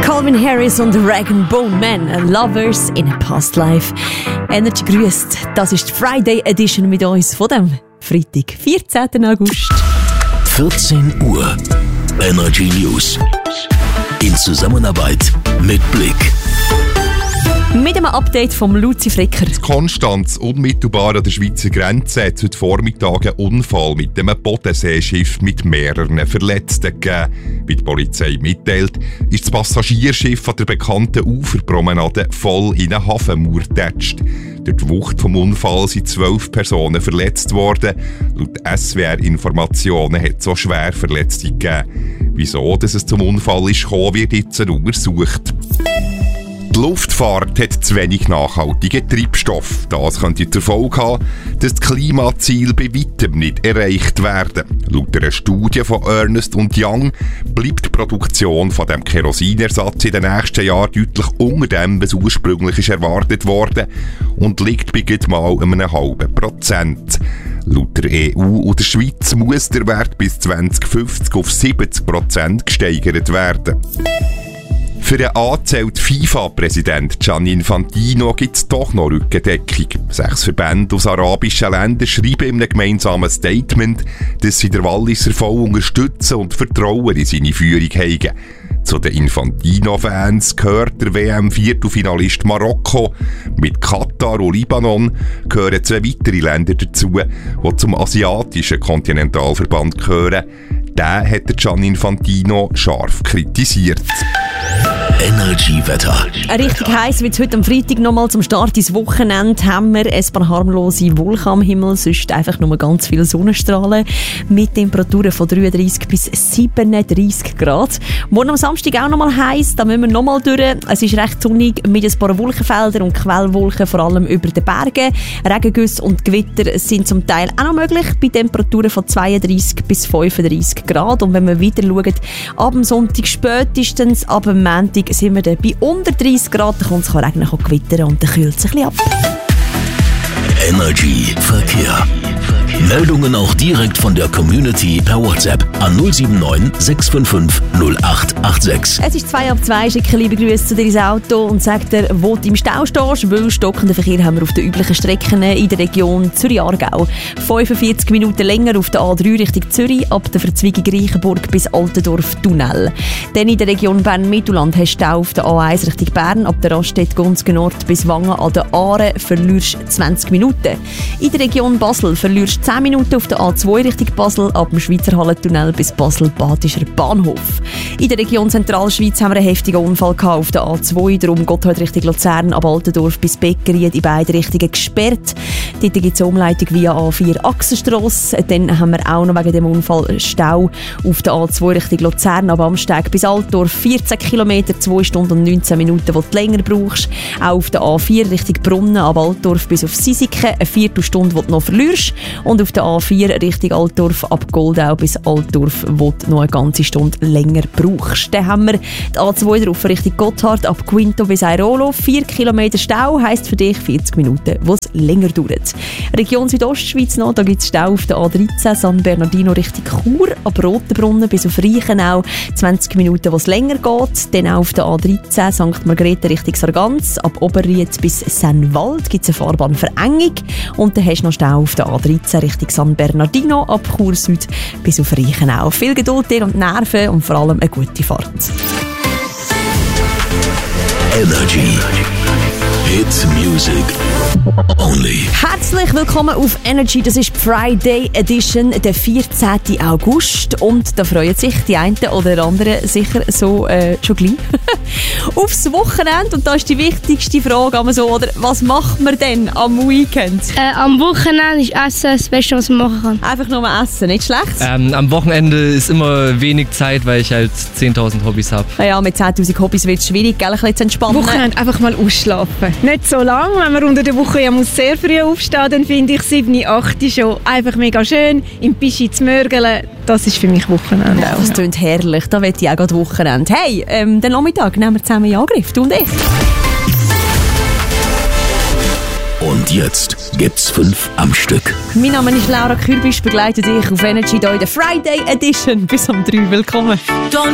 Calvin Harris und Rag & Bone Man, Lovers in a Past Life. Energy grüßt, das ist die Friday Edition mit uns von dem Freitag, 14. August. 14 Uhr. Energy News. In Zusammenarbeit mit Blick. Mit einem Update vom Luzi Fricker. In Konstanz, unmittelbar an der Schweizer Grenze, hat es heute Vormittag einen Unfall mit einem Bodenseeschiff mit mehreren Verletzten gegeben. Wie die Polizei mitteilt, ist das Passagierschiff an der bekannten Uferpromenade voll in eine Hafenmauer getatscht. Durch die Wucht des Unfalls sind 12 Personen verletzt worden. Laut SWR-Informationen hat es auch Schwerverletzte gegeben. Wieso dass es zum Unfall ist gekommen, wird jetzt untersucht. Die Luftfahrt hat zu wenig nachhaltigen Treibstoff. Das könnte zur Folge haben, dass die Klimaziele bei weitem nicht erreicht werden. Laut einer Studie von Ernst & Young bleibt die Produktion von dem Kerosinersatz in den nächsten Jahren deutlich unter dem, was ursprünglich erwartet wurde, und liegt bei gut mal 0,5%. Laut der EU und der Schweiz muss der Wert bis 2050 auf 70% gesteigert werden. Für den angezählten FIFA-Präsident Gianni Infantino gibt es doch noch Rückendeckung. 6 Verbände aus arabischen Ländern schreiben in einem gemeinsamen Statement, dass sie den Walliser voll unterstützen und Vertrauen in seine Führung haben. Zu den Infantino-Fans gehört der WM-Viertelfinalist Marokko. Mit Katar und Libanon gehören 2 weitere Länder dazu, die zum asiatischen Kontinentalverband gehören. Den hat der Gianni Infantino scharf kritisiert. Energy-Wetter. Richtig heiß wird es heute am Freitag nochmal zum Start ins Wochenende. Haben wir ein paar harmlose Wolken am Himmel, sonst einfach nur ganz viele Sonnenstrahlen mit Temperaturen von 33 bis 37 Grad. Morgen am Samstag auch nochmal heiß, da müssen wir nochmal durch. Es ist recht sonnig mit ein paar Wolkenfeldern und Quellwolken, vor allem über den Bergen. Regengüsse und Gewitter sind zum Teil auch noch möglich bei Temperaturen von 32 bis 35 Grad. Und wenn wir weiter schauen, ab dem Sonntag spätestens, ab dem Montag sind wir dann bei unter 30 Grad, da kann es regnen, kann gewittern und dann kühlt es ein bisschen ab. Energy Verkehr. Meldungen auch direkt von der Community per WhatsApp an 079 655 0886. Es ist 2:02, schicke liebe Grüße zu dir ins Auto und sag dir, wo du im Stau stehst, weil stockenden Verkehr haben wir auf den üblichen Strecken in der Region Zürich-Aargau. 45 Minuten länger auf der A3 Richtung Zürich, ab der Verzweigung Reichenburg bis Altendorf-Tunnel. Dann in der Region Bern-Mittelland hast du Stau auf der A1 Richtung Bern, ab der Raststätte-Gunzgen-Nord bis Wangen an der Aare verlierst 20 Minuten. In der Region Basel verlierst 10 Minuten auf der A2 Richtung Basel, ab dem Schweizer Hallentunnel bis Basel-Badischer Bahnhof. In der Region Zentralschweiz haben wir einen heftigen Unfall gehabt auf der A2, darum Gotthard Richtung Luzern, ab Altendorf bis Beckeried in beide Richtungen gesperrt. Dort gibt es eine Umleitung via A4 Achsenstrasse. Dann haben wir auch noch wegen dem Unfall Stau auf der A2 Richtung Luzern, ab Amsteg bis Altdorf 14 km, 2 Stunden und 19 Minuten, wo du länger brauchst. Auch auf der A4 Richtung Brunnen, ab Altdorf bis auf Sisiken, eine Viertelstunde, die du noch verlierst. Und auf der A4 Richtung Altdorf ab Goldau bis Altdorf, wo du noch eine ganze Stunde länger brauchst. Dann haben wir die A2 drauf Richtung Gotthard ab Quinto bis Airolo. 4 Kilometer Stau heisst für dich 40 Minuten, wo es länger dauert. Region Südostschweiz noch, da gibt es Stau auf der A13 San Bernardino Richtung Chur, ab Rotenbrunnen bis auf Reichenau 20 Minuten, wo es länger geht. Dann auch auf der A13 St. Margrethe Richtung Sargans, ab Oberried bis Sennwald gibt es eine Fahrbahnverengung. Und dann hast du noch Stau auf der A13 Richtung San Bernardino, ab Chur Süd bis auf Reichenau. Viel Geduld dir und Nerven und vor allem eine gute Fahrt. Energy. Hit Music Only. Herzlich willkommen auf Energy, das ist die Friday Edition, der 14. August und da freuen sich die einen oder anderen sicher so schon gleich aufs Wochenende und da ist die wichtigste Frage so, oder was macht man denn am Weekend? Am Wochenende ist Essen das Beste, was man machen kann. Einfach nur essen, nicht schlecht? Am Wochenende ist immer wenig Zeit, weil ich halt 10.000 Hobbys habe. Ja, mit 10'000 Hobbys wird es schwierig, gell, ein bisschen zu entspannen. Wochenende einfach mal ausschlafen. Nicht so lang, wenn man unter der Woche ja muss sehr früh aufstehen, dann finde ich 7, 8 schon einfach mega schön. Im Pischi zu mörgeln, das ist für mich Wochenende. Ja, das klingt herrlich, da will ich auch gerade Wochenende. Hey, den Nachmittag nehmen wir zusammen in Angriff, du und ich. Und jetzt gibt's 5 am Stück. Mein Name ist Laura Kürbisch, begleite dich auf Energy hier in der Friday Edition. Bis um 3, willkommen.